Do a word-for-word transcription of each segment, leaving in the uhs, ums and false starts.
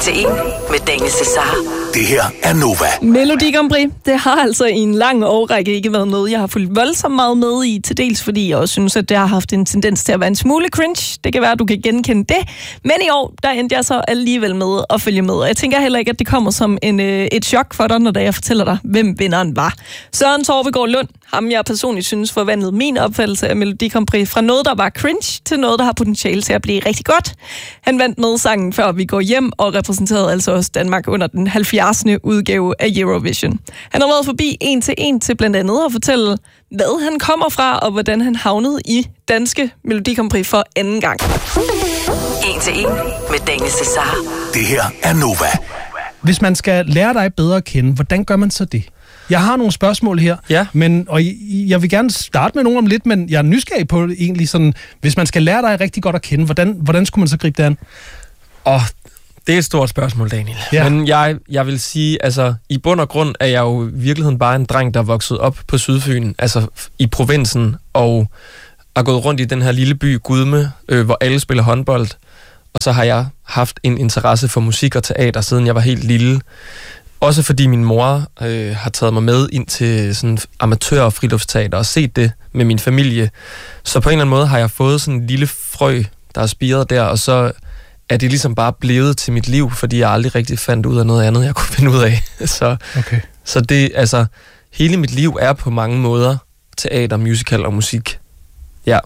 til en med Daniel Cesar. Det her er Nova. Melodi Grand Prix, det har altså i en lang årrække ikke været noget, jeg har fulgt voldsomt meget med i, til dels fordi jeg også synes, at det har haft en tendens til at være en smule cringe. Det kan være, at du kan genkende det. Men i år, der endte jeg så alligevel med at følge med. Og jeg tænker heller ikke, at det kommer som en, øh, et chok for dig, når jeg fortæller dig, hvem vinderen var. Søren Torvegaard Lund, ham jeg personligt synes forvandlede min opfattelse af Melodi Grand Prix fra noget, der var cringe, til noget, der har potentiale til at blive rigtig godt. Han vandt med sangen Før vi går hjem, og repræsenterede altså også Danmark under den halvfjerdsende udgave af Eurovision. Han har været forbi en til en til blandt andet at fortælle, hvad han kommer fra, og hvordan han havnede i danske Melodi Grand Prix for anden gang. En til en med Daniel Cesar. Det her er Nova. Hvis man skal lære dig bedre at kende, hvordan gør man så det? Jeg har nogle spørgsmål her, ja. men, og jeg vil gerne starte med nogle om lidt, men jeg er nysgerrig på egentlig sådan, hvis man skal lære dig rigtig godt at kende, hvordan, hvordan skulle man så gribe det an? Åh, det er et stort spørgsmål, Daniel. Ja. Men jeg, jeg vil sige, altså i bund og grund er jeg jo i virkeligheden bare en dreng, der er vokset op på Sydfyn, altså i provinsen, og er gået rundt i den her lille by Gudme, øh, hvor alle spiller håndbold. Og så har jeg haft en interesse for musik og teater, siden jeg var helt lille. Også fordi min mor øh, har taget mig med ind til sådan amatør- og friluftsteater og set det med min familie. Så på en eller anden måde har jeg fået sådan en lille frø, der er spiret der, og så er det ligesom bare blevet til mit liv, fordi jeg aldrig rigtig fandt ud af noget andet, jeg kunne finde ud af. så, okay. så det, altså, hele mit liv er på mange måder teater, musical og musik. Ja.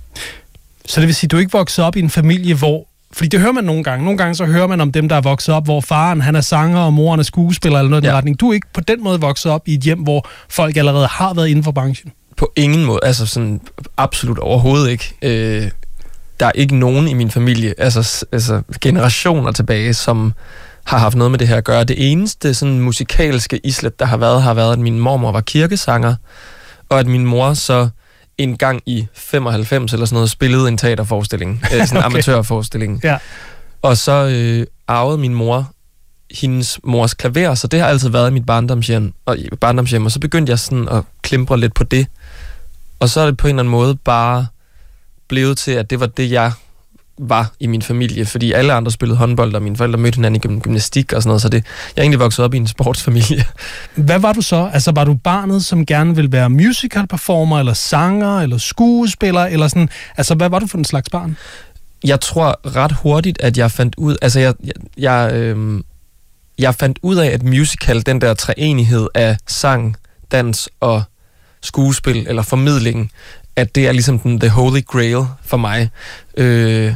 Så det vil sige, at du ikke voksede op i en familie, hvor... Fordi det hører man nogle gange. Nogle gange så hører man om dem, der er vokset op, hvor faren han er sanger, og moren er skuespiller, eller noget i ja. den retning. Du er ikke på den måde vokset op i et hjem, hvor folk allerede har været inden for branchen? På ingen måde. Altså sådan absolut overhovedet ikke. Øh, der er ikke nogen i min familie, altså, altså generationer tilbage, som har haft noget med det her at gøre. Det eneste sådan musikalske islet, der har været, har været, at min mormor var kirkesanger, og at min mor så en gang i femoghalvfems eller sådan noget spillede en teaterforestilling, øh, sådan en okay. amatørforestilling. Ja. Og så øh, arvede min mor hendes mors klaver, så det har altid været i mit barndomshjem, og, barndomshjem, og så begyndte jeg sådan at klimpre lidt på det. Og så er det på en eller anden måde bare blevet til, at det var det, jeg var i min familie, fordi alle andre spillede håndbold, og mine forældre mødte hinanden i gymnastik og sådan noget, så det, jeg er egentlig vokset op i en sportsfamilie. Hvad var du så? Altså, var du barnet, som gerne ville være musical performer, eller sanger, eller skuespiller, eller sådan? Altså, hvad var du for en slags barn? Jeg tror ret hurtigt, at jeg fandt ud, altså jeg, jeg, jeg, øh, jeg fandt ud af, at musical, den der treenighed af sang, dans og skuespil, eller formidling, at det er ligesom den the holy grail for mig. Øh,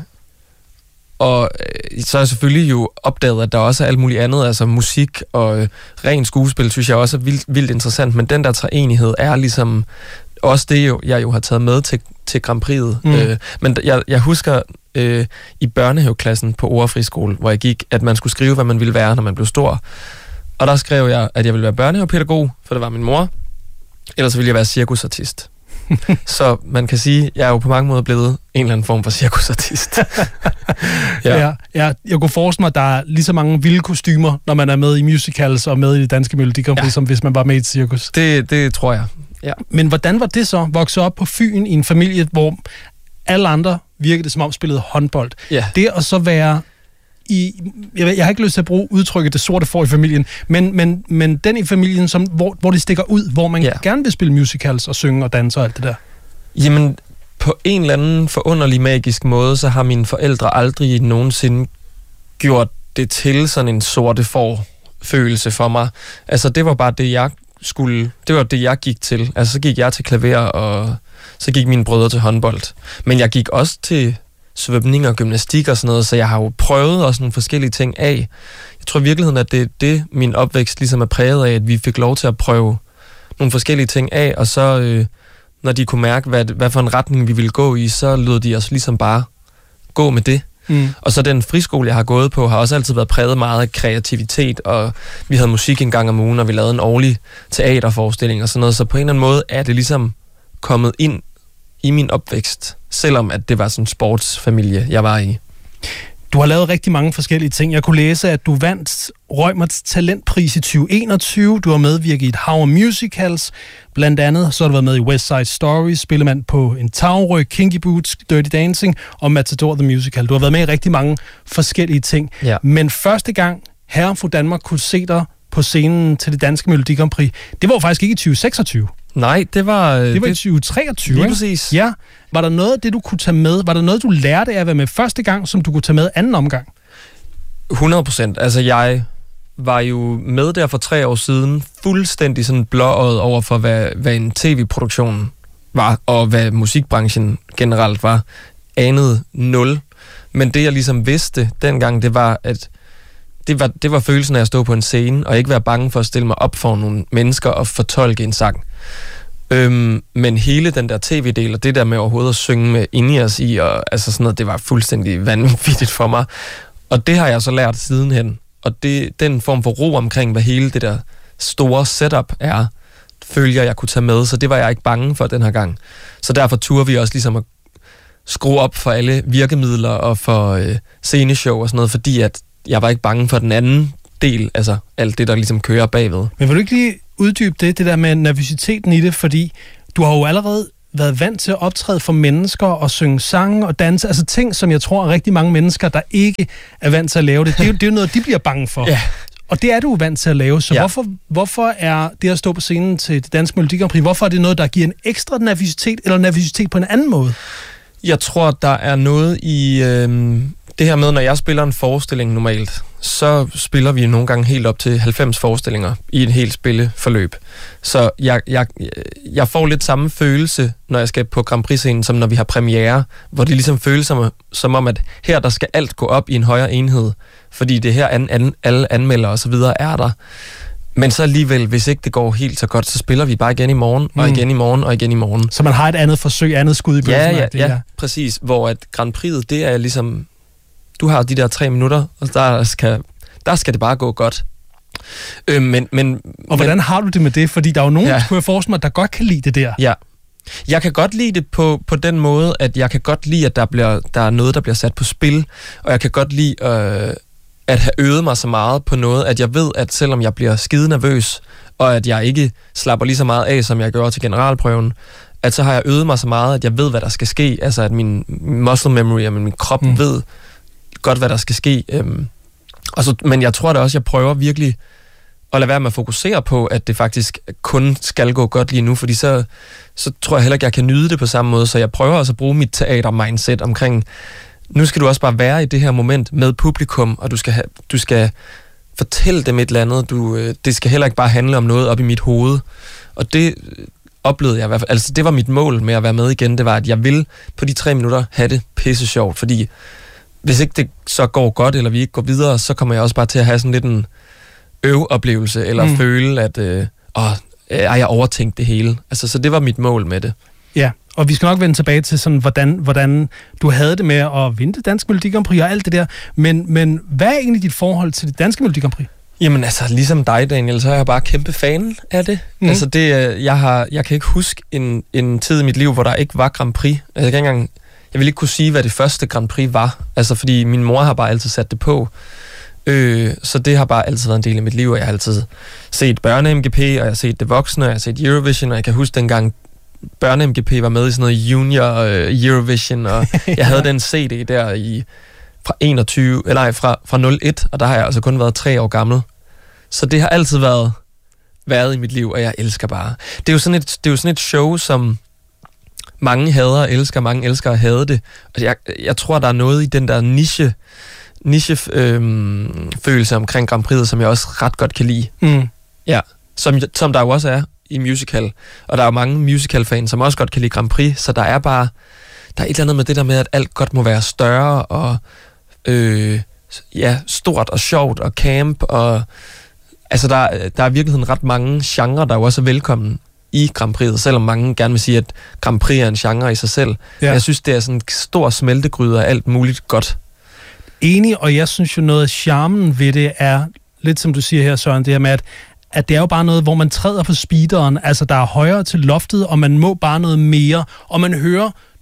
og øh, så har jeg selvfølgelig jo opdaget, at der også er alt muligt andet, altså musik og øh, ren skuespil, synes jeg også er vildt, vildt interessant, men den der treenighed er ligesom også det, jo, jeg jo har taget med til, til Grand Prix'et. Mm. Øh, men jeg, jeg husker øh, i børnehaveklassen på Ordfriskole, hvor jeg gik, at man skulle skrive, hvad man ville være, når man blev stor. Og der skrev jeg, at jeg ville være børnehavepædagog, for det var min mor, ellers ville jeg være cirkusartist. Så man kan sige, at jeg er jo på mange måder blevet en eller anden form for cirkusartist. ja. Ja, ja, jeg kunne forestille mig, at der er lige så mange vilde kostymer, når man er med i musicals og med i det danske Melodi Grand Prix, ja. Som hvis man var med i et cirkus. Det, det tror jeg, ja. Men hvordan var det så, vokset op på Fyn i en familie, hvor alle andre virkede det som om spillede håndbold? Ja. Det at så være i, jeg, jeg har ikke lyst til at bruge udtrykket det sorte får i familien, men, men, men den i familien, som, hvor, hvor det stikker ud, hvor man ja. gerne vil spille musicals og synge og danse og alt det der. Jamen, på en eller anden forunderlig magisk måde, så har mine forældre aldrig nogensinde gjort det til sådan en sorte får følelse for mig. Altså, det var bare det, jeg skulle, det var det, jeg gik til. Altså, så gik jeg til klaver, og så gik mine brødre til håndbold. Men jeg gik også til svømning og gymnastik og sådan noget, så jeg har jo prøvet også nogle forskellige ting af. Jeg tror i virkeligheden, at det er det, min opvækst ligesom er præget af, at vi fik lov til at prøve nogle forskellige ting af, og så, øh, når de kunne mærke, hvad, hvad for en retning vi ville gå i, så lød de os ligesom bare gå med det. Mm. Og så den friskole, jeg har gået på, har også altid været præget meget af kreativitet, og vi havde musik en gang om ugen, og vi lavede en årlig teaterforestilling og sådan noget, så på en eller anden måde er det ligesom kommet ind i min opvækst, selvom at det var sådan en sportsfamilie, jeg var i. Du har lavet rigtig mange forskellige ting. Jeg kunne læse, at du vandt Reumerts Talentpris i tyve enogtyve. Du har medvirket i et hav af musicals. Blandt andet så har du været med i West Side Story, Spillemand på en tagryg, Kinky Boots, Dirty Dancing og Matador the Musical. Du har været med i rigtig mange forskellige ting. Ja. Men første gang Herre og Fru Danmark kunne se dig på scenen til det danske Melodi Grand Prix, det var jo faktisk ikke i tyve seksogtyve. Nej, det var... Det var det, i tyve treogtyve, lige ikke? præcis. Ja. Var der noget af det, du kunne tage med? Var der noget, du lærte af at være med første gang, som du kunne tage med anden omgang? hundrede procent. Altså, jeg var jo med der for tre år siden, fuldstændig sådan blåøjet over for, hvad, hvad en tv-produktion var, og hvad musikbranchen generelt var. Anede nul. Men det, jeg ligesom vidste dengang, det var, at det var, det var følelsen af at stå på en scene, og ikke være bange for at stille mig op for nogle mennesker og fortolke en sang. Øhm, men hele den der tv-del, og det der med overhovedet at synge med in-ears i, og altså sådan noget, det var fuldstændig vanvittigt for mig. Og det har jeg så lært sidenhen. Og det, den form for ro omkring, hvad hele det der store setup er, følger jeg kunne tage med, så det var jeg ikke bange for den her gang. Så derfor turde vi også ligesom at skrue op for alle virkemidler og for øh, sceneshow og sådan noget, fordi at jeg var ikke bange for den anden del, altså alt det, der ligesom kører bagved. Men vil du ikke lige uddybe det, det der med nervøsiteten i det, fordi du har jo allerede været vant til at optræde for mennesker og synge sange og danse, altså ting, som jeg tror er rigtig mange mennesker, der ikke er vant til at lave det. Det er jo, det er jo noget, de bliver bange for. Ja. Og det er du vant til at lave, så ja. hvorfor, hvorfor er det at stå på scenen til det danske Melodi Grand Prix, hvorfor er det noget, der giver en ekstra nervøsitet, eller nervøsitet på en anden måde? Jeg tror, der er noget i øh, det her med, når jeg spiller en forestilling normalt, så spiller vi nogle gange helt op til halvfems forestillinger i et helt spilleforløb. Så jeg, jeg, jeg får lidt samme følelse, når jeg skal på Grand Prix-scenen, som når vi har premiere, hvor det ligesom føles som, som om, at her der skal alt gå op i en højere enhed, fordi det her an, an, alle anmeldere og så videre er der. Men så alligevel, hvis ikke det går helt så godt, så spiller vi bare igen i morgen, og igen i morgen, og igen i morgen. Så man har et andet forsøg, andet skud i bøssen? Ja, ja, det, ja, præcis. Hvor at Grand Prix'et, det er ligesom, du har de der tre minutter, og der skal, der skal det bare gå godt. Øh, men, men, og hvordan men, har du det med det? Fordi der er jo nogen, ja. kunne jeg forestille mig, der godt kan lide det der. Ja. Jeg kan godt lide det på, på den måde, at jeg kan godt lide, at der, bliver, der er noget, der bliver sat på spil, og jeg kan godt lide øh, at have øvet mig så meget på noget, at jeg ved, at selvom jeg bliver skide nervøs, og at jeg ikke slapper lige så meget af, som jeg gør til generalprøven, at så har jeg øvet mig så meget, at jeg ved, hvad der skal ske. Altså, at min muscle memory og min krop mm. ved godt, hvad der skal ske. Øhm, og så, men jeg tror da også, jeg prøver virkelig at lade være med at fokusere på, at det faktisk kun skal gå godt lige nu, fordi så, så tror jeg heller ikke, jeg kan nyde det på samme måde. Så jeg prøver også at bruge mit teater-mindset omkring, nu skal du også bare være i det her moment med publikum, og du skal, have, du skal fortælle dem et eller andet. Du, det skal heller ikke bare handle om noget op i mit hoved. Og det oplevede jeg i hvert fald. Altså, det var mit mål med at være med igen. Det var, at jeg ville på de tre minutter have det pisse sjovt, fordi hvis ikke det så går godt, eller vi ikke går videre, så kommer jeg også bare til at have sådan lidt en øveoplevelse, eller mm. føle, at øh, åh, jeg overtænkt det hele. Altså, så det var mit mål med det. Ja, og vi skal nok vende tilbage til sådan, hvordan, hvordan du havde det med at vinde det danske Melodi Grand Prix og alt det der. Men, men hvad er egentlig dit forhold til det danske Melodi Grand Prix? Jamen altså, ligesom dig, Daniel, så er jeg bare kæmpe fan af det. Mm. Altså, det, jeg, har, jeg kan ikke huske en, en tid i mit liv, hvor der ikke var Grand Prix. Altså, jeg kan ikke engang, jeg vil ikke kunne sige, hvad det første Grand Prix var. Altså, fordi min mor har bare altid sat det på. Øh, så det har bare altid været en del af mit liv, og jeg har altid set børne-M G P, og jeg har set Det Voksne, og jeg har set Eurovision, og jeg kan huske dengang børne-M G P var med i sådan noget Junior uh, Eurovision, og jeg havde den C D der i fra enogtyve, eller nej, fra, fra nul et, og der har jeg altså kun været tre år gammel. Så det har altid været, været i mit liv, og jeg elsker bare. Det er jo sådan et, det er jo sådan et show, som mange hader og elsker, mange elsker at hade det. Og jeg, jeg tror, der er noget i den der niche, niche øhm, følelse omkring Grand Prix'et, som jeg også ret godt kan lide. Mm. Ja, som, som der jo også er i musical. Og der er jo mange musical-fans, som også godt kan lide Grand Prix, så der er bare, der er et eller andet med det der med, at alt godt må være større, og øh, ja, stort og sjovt, og camp, og altså der, der er i virkeligheden ret mange genrer, der jo også er velkommen i Grand Prix'et, selvom mange gerne vil sige, at Grand Prix er en genre i sig selv. Ja. Jeg synes, det er sådan en stor smeltegryde af alt muligt godt. Enig, og jeg synes jo noget af charmen ved det er, lidt som du siger her, Søren, det her med, at at det er jo bare noget, hvor man træder på speederen, altså der er højere til loftet, og man må bare noget mere, og man hører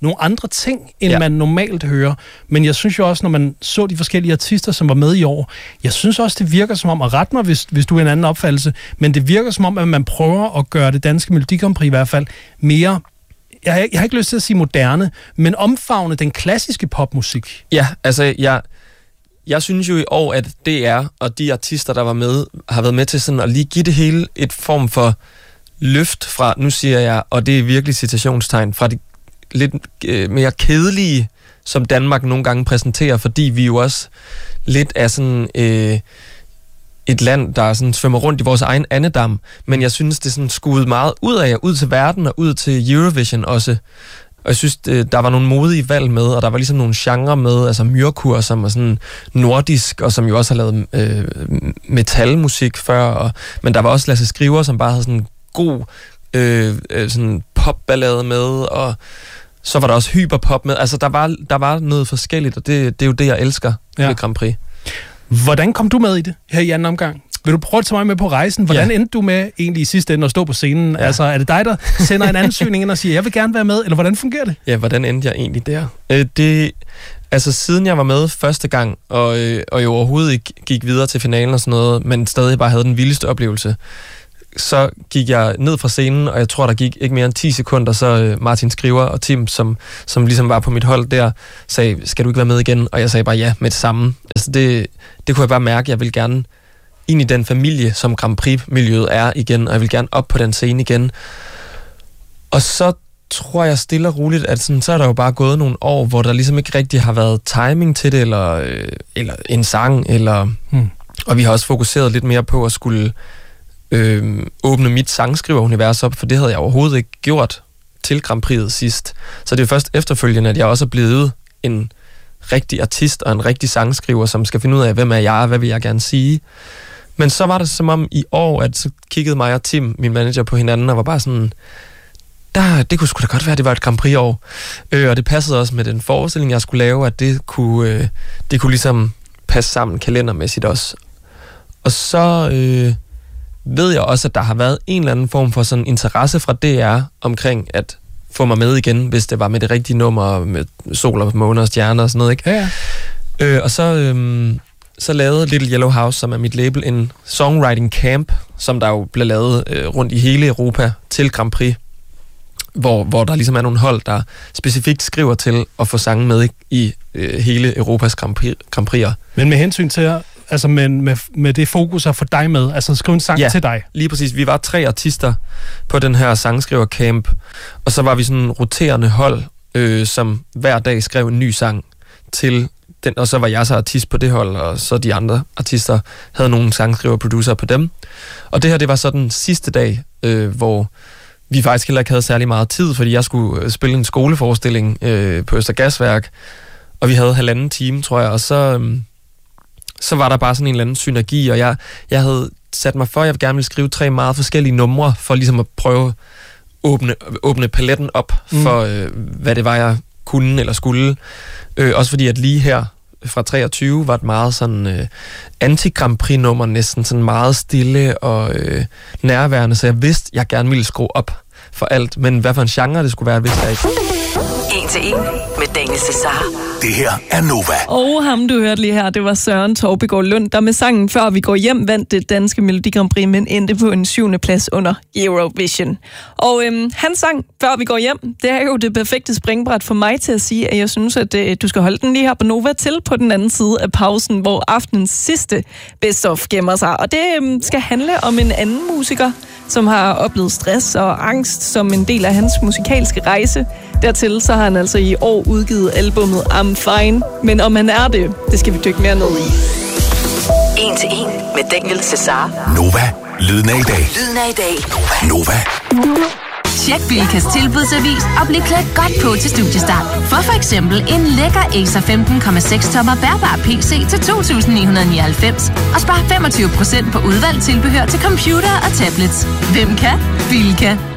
nogle andre ting, end Ja. man normalt hører. Men jeg synes jo også, når man så de forskellige artister, som var med i år, jeg synes også, det virker som om, at ret mig, hvis, hvis du er en anden opfattelse, men det virker som om, at man prøver at gøre det danske Melodi Grand Prix i hvert fald mere, jeg har, jeg har ikke lyst til at sige moderne, men omfavne den klassiske popmusik. Ja, altså jeg, jeg synes jo i år, at D R og de artister, der var med, har været med til sådan at lige give det hele et form for løft fra, nu siger jeg, og det er virkelig citationstegn, fra det lidt øh, mere kedelige, som Danmark nogle gange præsenterer, fordi vi jo også lidt er sådan øh, et land, der sådan svømmer rundt i vores egen andedam, men jeg synes, det er sådan skudt meget ud af, ud til verden og ud til Eurovision også. Og jeg synes, der var nogle modige valg med, og der var ligesom nogle genrer med, altså Myrkur, som er sådan nordisk, og som jo også har lavet øh, metalmusik før, og, men der var også Lasse Skriver, som bare havde sådan god øh, øh, sådan popballade med, og så var der også hyperpop med. Altså, der var, der var noget forskelligt, og det, det er jo det, jeg elsker ja. ved Grand Prix. Hvordan kom du med i det her i anden omgang? Vil du prøve at tage mig med på rejsen? Hvordan ja. endte du med egentlig i sidste ende at stå på scenen? Ja. Altså, er det dig, der sender en ansøgning ind og siger, jeg vil gerne være med, eller hvordan fungerer det? Ja, hvordan endte jeg egentlig der? Øh, det, altså, siden jeg var med første gang, og, øh, og jo overhovedet ikke gik videre til finalen og sådan noget, men stadig bare havde den vildeste oplevelse, så gik jeg ned fra scenen, og jeg tror, der gik ikke mere end ti sekunder, så øh, Martin Skriver og Tim, som, som ligesom var på mit hold der, sagde, skal du ikke være med igen? Og jeg sagde bare ja med det samme. Altså, det, det kunne jeg bare mærke, jeg vil gerne ind i den familie, som Grand Prix-miljøet er igen, og jeg vil gerne op på den scene igen. Og så tror jeg stille og roligt, at sådan, så er der jo bare gået nogle år, hvor der ligesom ikke rigtig har været timing til det, eller, øh, eller en sang, eller, hmm. og vi har også fokuseret lidt mere på at skulle øh, åbne mit sangskriverunivers op, for det havde jeg overhovedet ikke gjort til Grand Prix'et sidst. Så det er først efterfølgende, at jeg også er blevet en rigtig artist og en rigtig sangskriver, som skal finde ud af, hvem er jeg, og hvad vil jeg gerne sige. Men så var det som om i år, at så kiggede mig og Tim, min manager, på hinanden, og var bare sådan, der, det kunne sgu da godt være, det var et Grand Prix-år. Øh, og det passede også med den forestilling, jeg skulle lave, at det kunne, øh, det kunne ligesom passe sammen kalendermæssigt også. Og så øh, ved jeg også, at der har været en eller anden form for sådan interesse fra D R omkring at få mig med igen, hvis det var med det rigtige nummer, med sol og måne og stjerner og sådan noget, ikke? Ja, ja. Øh, og så, øh, så lavede Little Yellow House, som er mit label, en songwriting camp, som der jo blev lavet øh, rundt i hele Europa til Grand Prix, hvor, hvor der ligesom er nogle hold, der specifikt skriver til at få sange med i øh, hele Europas Grand, Prix, Grand Prix'er. Men med hensyn til, altså med, med, med det fokus at få dig med, altså skrive en sang ja, til dig. Lige præcis. Vi var tre artister på den her sangskrivercamp, og så var vi sådan en roterende hold, øh, som hver dag skrev en ny sang til den, og så var jeg så artist på det hold, og så de andre artister havde nogle sangskriver-producer på dem. Og det her, det var så den sidste dag, øh, hvor vi faktisk heller ikke havde særlig meget tid, fordi jeg skulle spille en skoleforestilling øh, på Østergasværk, og vi havde halvanden time, tror jeg, og så, øh, så var der bare sådan en eller anden synergi, og jeg, jeg havde sat mig for, at jeg gerne ville skrive tre meget forskellige numre, for ligesom at prøve at åbne, åbne paletten op for, mm. øh, hvad det var, jeg kunne eller skulle. Øh, også fordi, at lige her fra treogtyve var et meget sådan øh, anti-Grand Prix-nummer, næsten sådan meget stille og øh, nærværende, så jeg vidste, jeg gerne ville skrue op for alt, men hvad for en genre det skulle være, vidste jeg ikke. En til en med Daniel Cesar. Det her er Nova. Og ham, du hørte lige her, det var Søren Torpegaard Lund, der med sangen Før vi går hjem vandt det danske Melodi Grand Prix, men endte på en syvende plads under Eurovision. Og øhm, han sang Før vi går hjem, det er jo det perfekte springbræt for mig til at sige, at jeg synes, at øh, du skal holde den lige her på Nova til på den anden side af pausen, hvor aftenens sidste Best of gemmer sig. Og det øhm, skal handle om en anden musiker, som har oplevet stress og angst som en del af hans musikalske rejse. Dertil så har han altså i år udgivet albumet I'm Fine, men om han er det, det skal vi dykke mere ned i. En til en med Daniel Cesar. Nova. Lyden af i dag. Lyden af i dag. Nova. Tjek Bilkas tilbudsavis og bliv klædt godt på til studiestart. Få for eksempel en lækker Acer femten komma seks tommer bærbar P C til to tusind ni hundrede nioghalvfems og spar femogtyve procent på udvalgt tilbehør til computer og tablets. Hvem kan? Bilka.